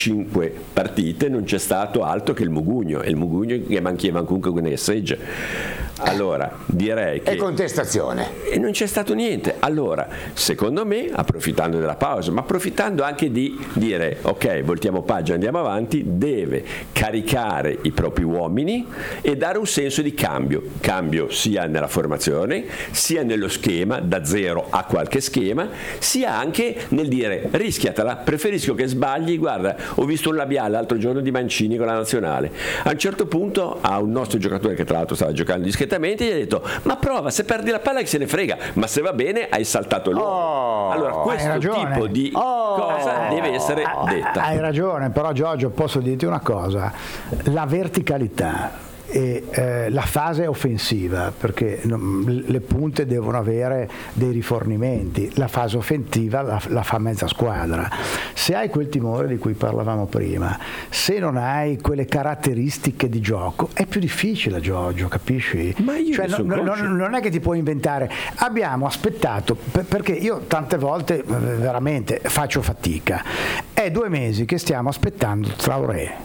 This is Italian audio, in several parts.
5 partite non c'è stato altro che il Mugugno, e il Mugugno che manchiava comunque un segge. Allora direi che e contestazione e non c'è stato niente. Allora secondo me, approfittando della pausa, ma approfittando anche di dire ok, voltiamo pagina, andiamo avanti, deve caricare i propri uomini e dare un senso di cambio sia nella formazione, sia nello schema, da zero a qualche schema, sia anche nel dire rischiatela, preferisco che sbagli. Guarda, ho visto un labiale l'altro giorno di Mancini con la nazionale, a un certo punto a un nostro giocatore che tra l'altro stava giocando discretamente gli ha detto ma prova, se perdi la palla che se ne frega, ma se va bene hai saltato l'uomo. Allora questo tipo di cosa deve essere detta. Hai ragione, però Giorgio posso dirti una cosa, la verticalità e la fase offensiva, perché le punte devono avere dei rifornimenti, la fase offensiva la fa mezza squadra. Se hai quel timore di cui parlavamo prima, se non hai quelle caratteristiche di gioco, è più difficile, Giorgio, capisci? Ma io cioè, non è che ti puoi inventare. Abbiamo aspettato, perché io tante volte veramente faccio fatica, è 2 mesi che stiamo aspettando Traoré.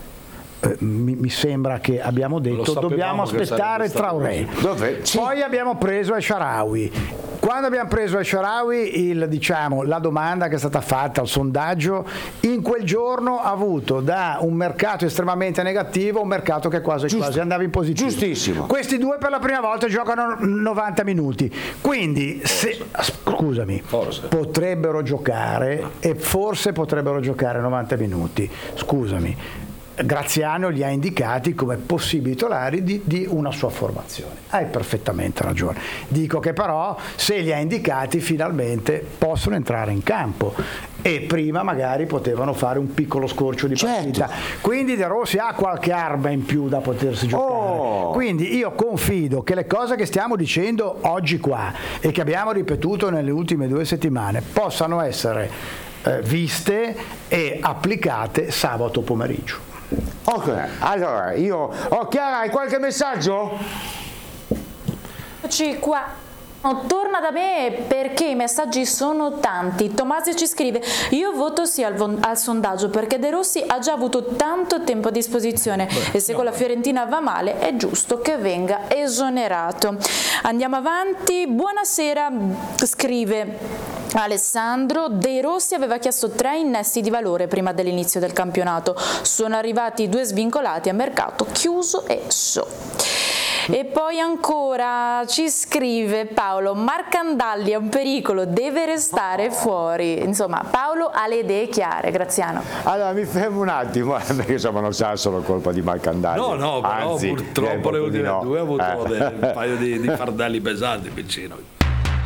Mi sembra che abbiamo detto dobbiamo aspettare Traoré. Poi abbiamo preso El Shaarawy. Quando abbiamo preso El Shaarawy, la domanda che è stata fatta al sondaggio in quel giorno ha avuto da un mercato estremamente negativo un mercato che quasi andava in positivo. Giustissimo. Questi 2 per la prima volta giocano 90 minuti. Quindi scusami, potrebbero giocare e forse potrebbero giocare 90 minuti. Scusami. Graziano li ha indicati come possibili titolari di una sua formazione. Hai perfettamente ragione. Dico che però se li ha indicati finalmente possono entrare in campo e prima magari potevano fare un piccolo scorcio di partita. Quindi De Rossi ha qualche arma in più da potersi giocare. Quindi io confido che le cose che stiamo dicendo oggi qua e che abbiamo ripetuto nelle ultime 2 settimane possano essere viste e applicate sabato pomeriggio. Ok, allora Chiara, hai qualche messaggio? Eccoci qua. Torna da me perché i messaggi sono tanti. Tommasio ci scrive: io voto sì al sondaggio perché De Rossi ha già avuto tanto tempo a disposizione e se con la Fiorentina va male è giusto che venga esonerato. Andiamo avanti. Buonasera, scrive Alessandro. De Rossi aveva chiesto 3 innesti di valore prima dell'inizio del campionato, sono arrivati 2 svincolati a mercato chiuso e E poi ancora ci scrive Paolo: Marcandalli è un pericolo, deve restare fuori. Insomma, Paolo ha le idee chiare. Graziano. Allora mi fermo un attimo, perché insomma non sarà solo colpa di Marcandalli. No, però anzi, purtroppo le ultime 2 ha avuto un paio di fardelli pesanti vicino.